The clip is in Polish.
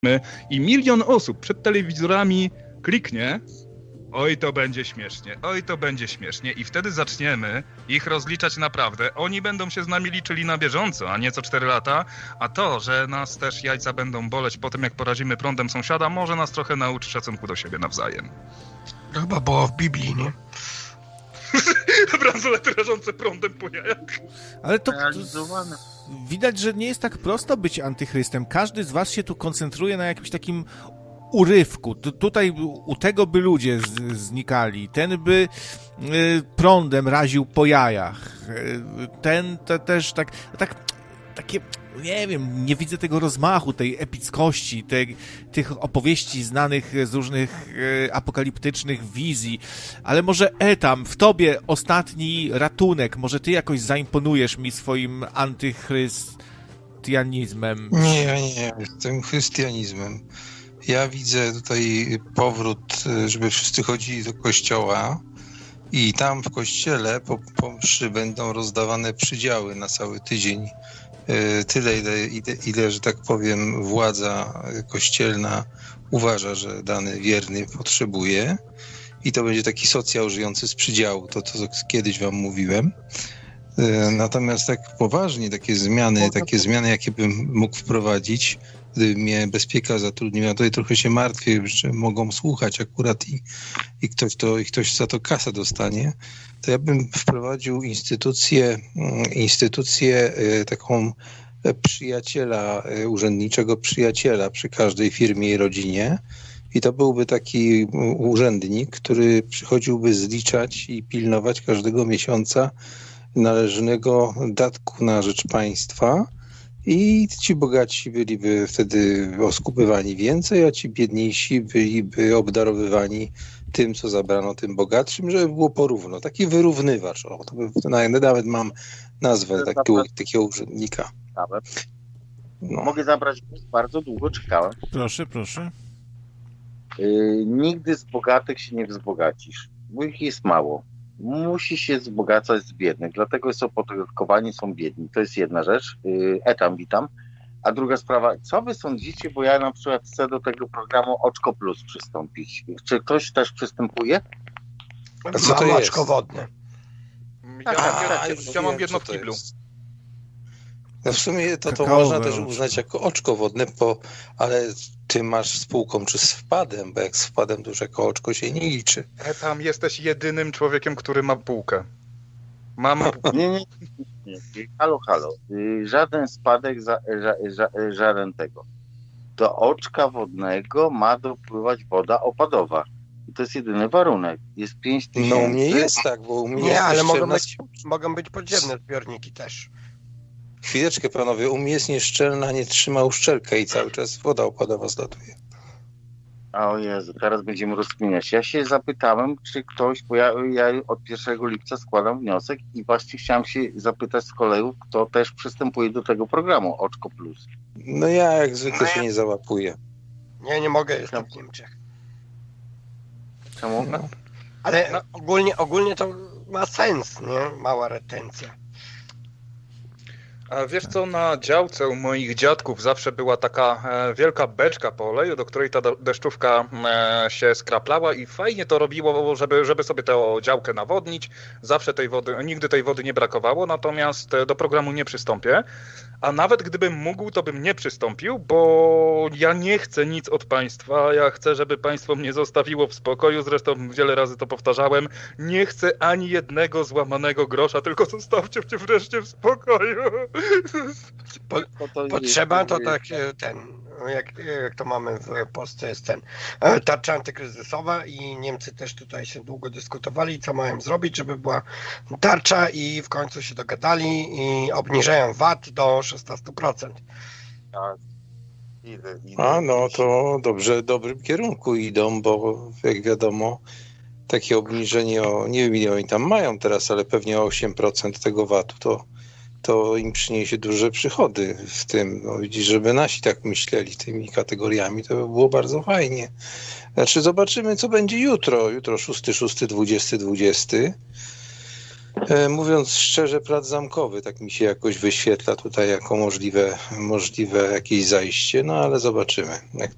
i 1 milion osób przed telewizorami kliknie, oj to będzie śmiesznie, oj to będzie śmiesznie i wtedy zaczniemy ich rozliczać naprawdę. Oni będą się z nami liczyli na bieżąco, a nie co 4 lata, a to, że nas też jajca będą boleć po tym, jak porazimy prądem sąsiada, może nas trochę nauczyć szacunku do siebie nawzajem. To chyba było w Biblii, nie? Bransolety rażące prądem po jajach. Ale to widać, że nie jest tak prosto być antychrystem. Każdy z was się tu koncentruje na jakimś takim urywku. Tutaj u tego by ludzie znikali. Ten by prądem raził po jajach. Ten też takie, nie wiem, nie widzę tego rozmachu, tej epickości, tych opowieści znanych z różnych apokaliptycznych wizji. Ale może Etam, w tobie ostatni ratunek, może ty jakoś zaimponujesz mi swoim antychrystianizmem. Nie, tym chrystianizmem. Ja widzę tutaj powrót, żeby wszyscy chodzili do kościoła i tam w kościele po mszy będą rozdawane przydziały na cały tydzień. Tyle, ile, że tak powiem, władza kościelna uważa, że dany wierny potrzebuje. I to będzie taki socjal żyjący z przydziału, to kiedyś wam mówiłem. Natomiast tak poważnie takie zmiany, jakie bym mógł wprowadzić, gdyby mnie Bezpieka zatrudnił, ja tutaj trochę się martwię, że mogą słuchać akurat i ktoś za to kasę dostanie, to ja bym wprowadził instytucję taką przyjaciela, urzędniczego przyjaciela przy każdej firmie i rodzinie. I to byłby taki urzędnik, który przychodziłby zliczać i pilnować każdego miesiąca należnego datku na rzecz państwa i ci bogaci byliby wtedy oskupywani więcej, a ci biedniejsi byliby obdarowywani tym, co zabrano tym bogatszym, żeby było porówno. Taki wyrównywacz. Nawet mam nazwę takiego urzędnika. No. Mogę zabrać, bardzo długo czekałem. Proszę. Nigdy z bogatych się nie wzbogacisz, bo ich jest mało. Musi się wzbogacać z biednych, dlatego są opodatkowani, są biedni. To jest jedna rzecz. Etam, witam. A druga sprawa, co wy sądzicie, bo ja na przykład chcę do tego programu Oczko Plus przystąpić. Czy ktoś też przystępuje? A co to jest? Oczko wodne. Ja mam jedno w kiblu. No w sumie to można też uznać jako oczko wodne, ale ty masz z półką czy z wpadem, bo jak z wpadem to już jako oczko się nie liczy. Tam jesteś jedynym człowiekiem, który ma półkę. Nie. Halo. Żaden spadek, żaden tego. Do oczka wodnego ma dopływać woda opadowa. I to jest jedyny warunek. Jest 5000. No u mnie jest tak, bo u mnie jest ale mogą być podziemne zbiorniki też. Chwileczkę, panowie, u mnie jest nieszczelna, nie trzyma uszczelkę i cały czas woda opadowa zlatuje. O Jezu, teraz będziemy rozkminiać. Ja się zapytałem, czy ktoś, bo ja od 1 lipca składam wniosek i właśnie chciałem się zapytać z kolegów, kto też przystępuje do tego programu Oczko Plus. No ja jak zwykle się nie załapuję. Nie mogę, jestem w Niemczech. Czemu? No. Ale ogólnie to ma sens, nie? Mała retencja. A wiesz co, na działce u moich dziadków zawsze była taka wielka beczka po oleju, do której ta deszczówka się skraplała i fajnie to robiło, żeby sobie tę działkę nawodnić. Zawsze nigdy tej wody nie brakowało, natomiast do programu nie przystąpię. A nawet gdybym mógł, to bym nie przystąpił, bo ja nie chcę nic od państwa. Ja chcę, żeby państwo mnie zostawiło w spokoju. Zresztą wiele razy to powtarzałem. Nie chcę ani jednego złamanego grosza, tylko zostawcie mnie wreszcie w spokoju. Potrzeba to tak jak to mamy w Polsce jest tarcza antykryzysowa i Niemcy też tutaj się długo dyskutowali, co mają zrobić, żeby była tarcza i w końcu się dogadali i obniżają VAT do 16%. No to dobrze, w dobrym kierunku idą, bo jak wiadomo takie obniżenie nie wiem ile oni tam mają teraz, ale pewnie o 8% tego VAT-u to im przyniesie duże przychody w tym. No widzisz, żeby nasi tak myśleli tymi kategoriami, to by było bardzo fajnie. Znaczy zobaczymy, co będzie jutro. Jutro 6.6.20.20. Mówiąc szczerze, plac Zamkowy, tak mi się jakoś wyświetla tutaj jako możliwe jakieś zajście, no ale zobaczymy, jak